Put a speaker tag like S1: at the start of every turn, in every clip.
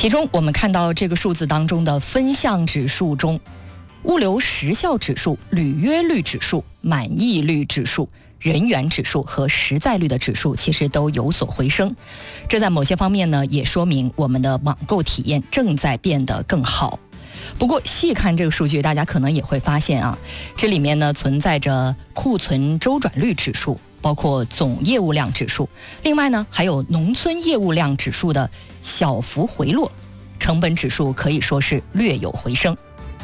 S1: 其中我们看到这个数字当中的分项指数中，物流时效指数、履约率指数、满意率指数、人员指数和实在率的指数其实都有所回升。这在某些方面呢，也说明我们的网购体验正在变得更好。不过细看这个数据，大家可能也会发现啊，这里面呢存在着库存周转率指数，包括总业务量指数，另外呢还有农村业务量指数的小幅回落，成本指数可以说是略有回升。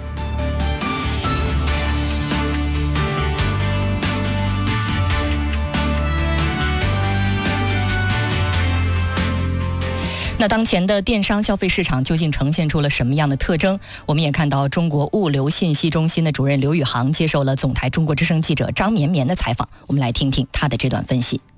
S1: 那当前的电商消费市场究竟呈现出了什么样的特征？我们也看到中国物流信息中心的主任刘宇航接受了总台中国之声记者张绵绵的采访，我们来听听他的这段分析。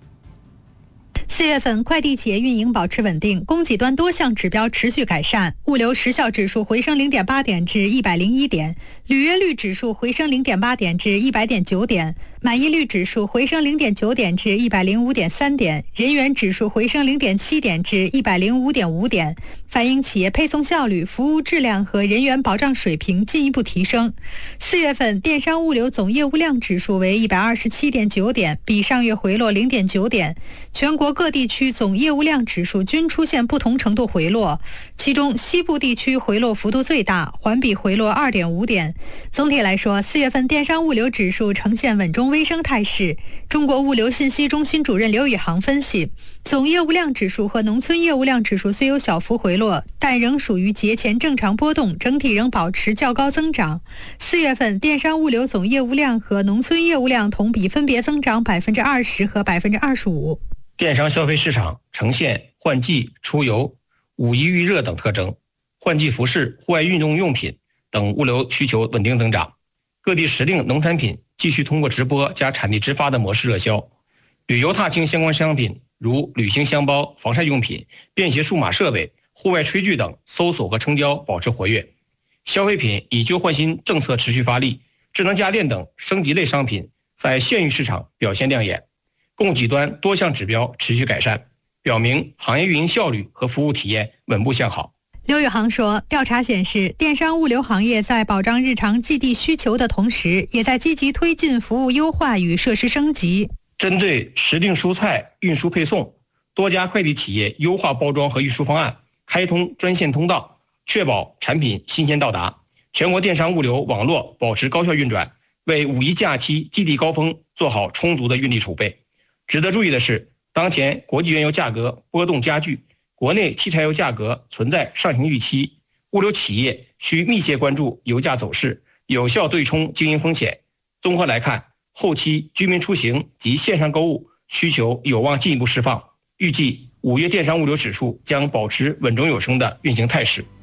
S2: 4月份快递企业运营保持稳定，供给端多项指标持续改善，物流时效指数回升 0.8 点至101点，履约率指数回升 0.8 点至100.9点，满意率指数回升 0.9 点至105.3点，人员指数回升 0.7 点至105.5点，反映企业配送效率、服务质量和人员保障水平进一步提升。4月份电商物流总业务量指数为 127.9 点，比上月回落 0.9 点，全国各地区总业务量指数均出现不同程度回落，其中西部地区回落幅度最大，环比回落 2.5 点。总体来说，4月份电商物流指数呈现稳中微升态势。中国物流信息中心主任刘宇航分析，总业务量指数和农村业务量指数虽有小幅回落，但仍属于节前正常波动，整体仍保持较高增长。4月份电商物流总业务量和农村业务量同比分别增长 20% 和 25%。
S3: 电商消费市场呈现换季、出游、五一预热等特征，换季服饰、户外运动用品等物流需求稳定增长，各地时令农产品继续通过直播加产地直发的模式热销，旅游踏青相关商品如旅行箱包、防晒用品、便携数码设备、户外炊具等搜索和成交保持活跃。消费品以旧换新政策持续发力，智能家电等升级类商品在县域市场表现亮眼。供给端多项指标持续改善，表明行业运营效率和服务体验稳步向好。
S2: 刘宇航说，调查显示，电商物流行业在保障日常寄递需求的同时，也在积极推进服务优化与设施升级。
S3: 针对时令蔬菜运输配送，多家快递企业优化包装和运输方案，开通专线通道，确保产品新鲜到达。全国电商物流网络保持高效运转，为五一假期寄递高峰做好充足的运力储备。值得注意的是，当前国际原油价格波动加剧，国内汽柴油价格存在上行预期，物流企业需密切关注油价走势，有效对冲经营风险。综合来看，后期居民出行及线上购物需求有望进一步释放，预计5月电商物流指数将保持稳中有升的运行态势。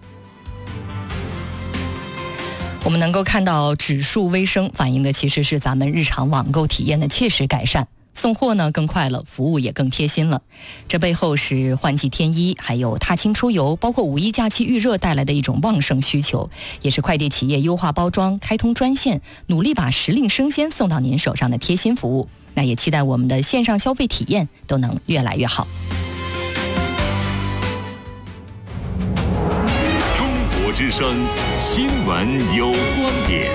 S1: 我们能够看到指数微升，反映的其实是咱们日常网购体验的切实改善。送货呢更快了，服务也更贴心了，这背后是换季添衣，还有踏青出游，包括五一假期预热带来的一种旺盛需求，也是快递企业优化包装、开通专线，努力把时令生鲜送到您手上的贴心服务。那也期待我们的线上消费体验都能越来越好。
S4: 中国之声新闻有观点。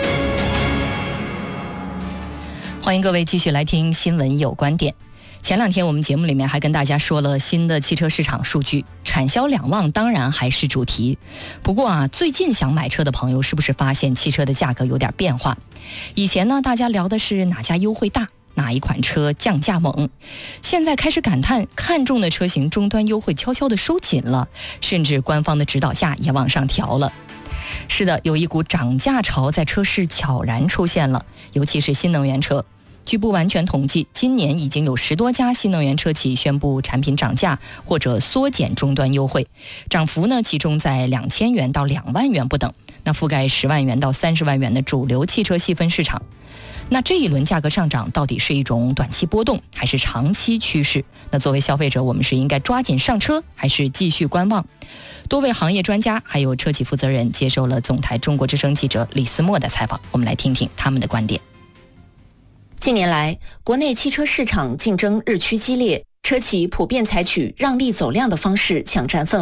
S1: 欢迎各位继续来听新闻有观点。前两天我们节目里面还跟大家说了新的汽车市场数据，产销两旺当然还是主题。不过啊，最近想买车的朋友是不是发现汽车的价格有点变化？以前呢，大家聊的是哪家优惠大，哪一款车降价猛，现在开始感叹看中的车型终端优惠悄悄地收紧了，甚至官方的指导价也往上调了。是的，有一股涨价潮在车市悄然出现了，尤其是新能源车。据不完全统计，今年已经有10多家新能源车企宣布产品涨价或者缩减终端优惠，涨幅呢集中在2000元到2万元不等，那覆盖10万元到30万元的主流汽车细分市场。那这一轮价格上涨到底是一种短期波动还是长期趋势？那作为消费者，我们是应该抓紧上车还是继续观望？多位行业专家还有车企负责人接受了总台中国之声记者李思墨的采访，我们来听听他们的观点。
S5: 近年来，国内汽车市场竞争日趋激烈，车企普遍采取让利走量的方式抢占份额。